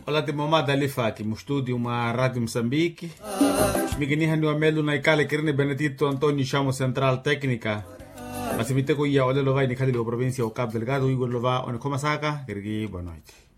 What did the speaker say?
Olá, te mamada ali aqui no estúdio uma Rádio Moçambique. Migini handi wa melu na ikale kirine Benedito Antonio Chamo Central Técnica. Masimite ko iya ole lova ni kali do provincia o Cabo Delgado, Igor lova on Comasaca, kirgi boa noite.